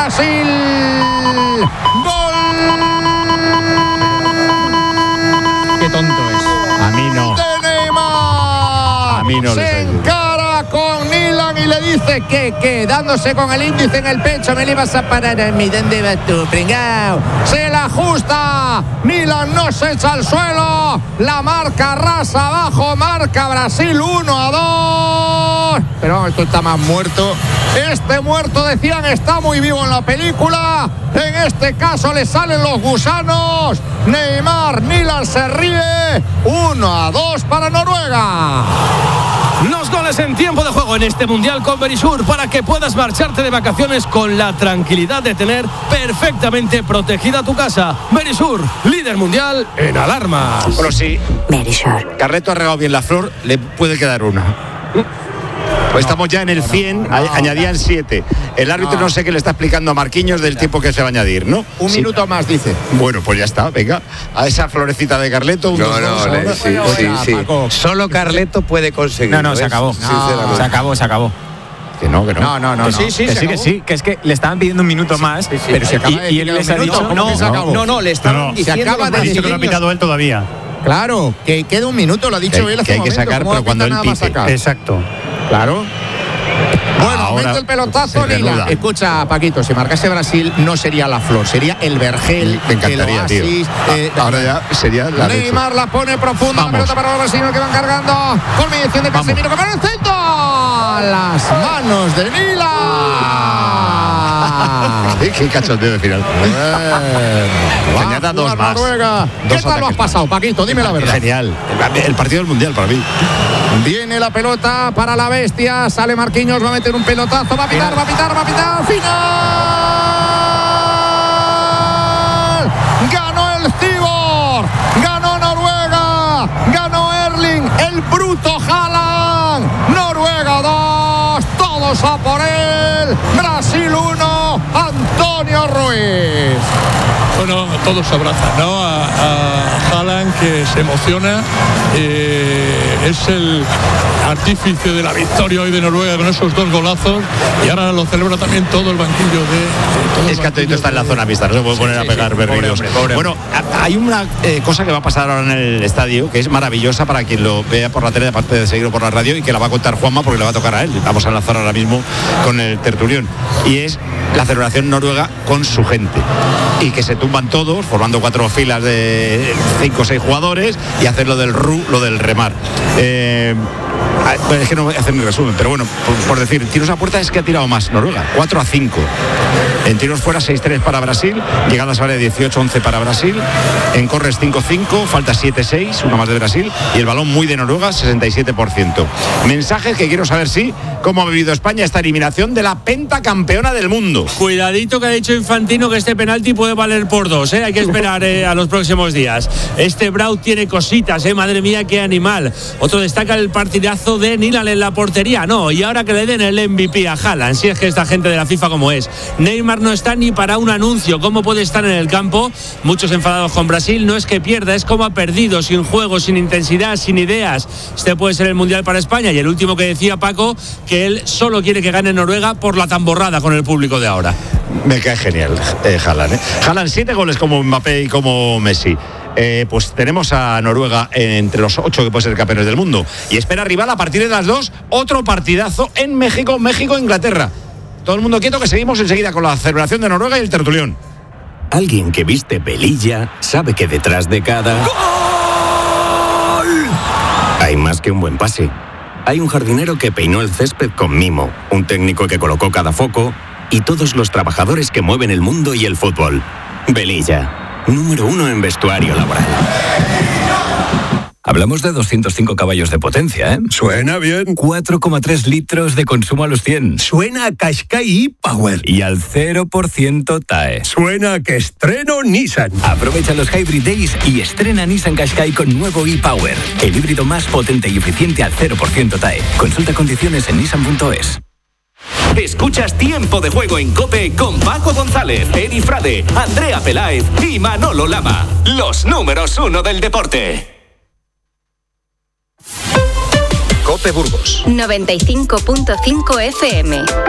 Brasil. ¡Gol! Qué tonto es. A mí no. De Neymar. A mí no. Se encara con Nilan y le dice que dándose con el índice en el pecho, me le ibas a parar a mí. ¿Dónde vas tú, pringao? Se la ajusta. Nilan no se echa al suelo. La marca rasa abajo. Marca Brasil 1-2. Pero vamos, esto está más muerto. Este muerto, decían, está muy vivo en la película. En este caso le salen los gusanos. Neymar, Nilan se ríe. 1-2 para Noruega. Los goles en tiempo de juego en este Mundial con Verisur para que puedas marcharte de vacaciones con la tranquilidad de tener perfectamente protegida tu casa. Verisur, líder mundial en alarmas. Pero sí, Verisur. Carleto ha regado bien la flor, le puede quedar una. Pues estamos ya en el 100, añadían 7. El árbitro no sé qué le está explicando a Marquinhos del tiempo que se va a añadir, ¿no? Un minuto más, dice. Bueno, pues ya está, venga. A esa florecita de Carleto. Sí. Solo Carleto puede conseguirlo. No, se acabó. Se acabó. Que no. Que sí, que es que le estaban pidiendo un minuto más, pero se acaba y él les ha dicho No, le estaban diciendo. Se acaba de Ha dicho que no ha pitado él todavía. Claro, que queda un minuto, lo ha dicho él hace un momento. Que hay que sacar, pero cuando él pite. Exacto. Claro. Bueno, ahora mete el pelotazo, Nila. Escucha, Paquito, si marcase Brasil no sería la flor, sería el vergel. Me encantaría, el oasis, tío. Ahora ya sería la Neymar la pone profunda, la pelota para los brasileños que van cargando. Con mediación de Casemiro, que para el centro. Las manos de Nila. Qué cachondeo de final. Añada dos más. ¿Qué tal lo has pasado, Paquito? Dime la verdad. Genial. El partido del Mundial para mí. Viene la pelota para la bestia. Sale Marquinhos, va a meter un pelotazo. Va a pitar. ¡Final! Ganó el Cibor. Ganó Noruega. Ganó Erling. El bruto Haaland. Noruega 2. Todos a por él. Brasil 1. Antonio Ruiz. Bueno, todos se abrazan, ¿no? A Haaland, que se emociona. Es el artífice de la victoria hoy de Noruega con esos 2 golazos, y ahora lo celebra también todo el banquillo de... Es que Antonito está en la zona mixta, no se puede poner a pegar berridos. Bueno, hay una cosa que va a pasar ahora en el estadio que es maravillosa para quien lo vea por la tele, aparte de seguirlo por la radio, y que la va a contar Juanma porque le va a tocar a él. Vamos a enlazar ahora mismo con el tertulión, y es la celebración noruega con su gente, y que se tumban todos formando 4 filas de 5 o 6 jugadores y hacer lo del remar. Es que no voy a hacer mi resumen, pero bueno, por decir, tiros a puerta es que ha tirado más Noruega, 4-5. En tiros fuera 6-3 para Brasil, llegadas a área 18-11 para Brasil, en corres 5-5, falta 7-6, una más de Brasil, y el balón muy de Noruega, 67%. Mensajes que quiero saber cómo ha vivido España esta eliminación de la pentacampeona del mundo. Cuidadito, que ha dicho Infantino que este penalti puede valer por 2, hay que esperar a los próximos días. Este Braut tiene cositas, madre mía, qué animal. Otro destaca el partidazo de Nilan en la portería, y ahora que le den el MVP a Haaland, si es que esta gente de la FIFA como es. Neymar no está ni para un anuncio, ¿cómo puede estar en el campo? Muchos enfadados con Brasil, no es que pierda, es como ha perdido, sin juego, sin intensidad, sin ideas. Este puede ser el Mundial para España. Y el último que decía Paco, que él solo quiere que gane Noruega por la tamborrada con el público de ahora. Me cae genial Haaland. Haaland 7 goles como Mbappé y como Messi. Pues tenemos a Noruega entre los 8 que pueden ser campeones del mundo. Y espera rival a partir de las 2, otro partidazo en México-Inglaterra. Todo el mundo quieto, que seguimos enseguida con la celebración de Noruega y el tertulión. Alguien que viste pelilla sabe que detrás de cada ¡gol! Hay más que un buen pase. Hay un jardinero que peinó el césped con mimo, un técnico que colocó cada foco y todos los trabajadores que mueven el mundo y el fútbol. Velilla, número 1 en vestuario laboral. Hablamos de 205 caballos de potencia, ¿eh? Suena bien. 4,3 litros de consumo a los 100. Suena a Qashqai e-Power. Y al 0% TAE. Suena a que estreno Nissan. Aprovecha los Hybrid Days y estrena Nissan Qashqai con nuevo e-Power. El híbrido más potente y eficiente al 0% TAE. Consulta condiciones en nissan.es. Escuchas Tiempo de Juego en COPE con Paco González, Edi Frade, Andrea Peláez y Manolo Lama. Los números 1 del deporte. COPE Burgos 95.5 FM.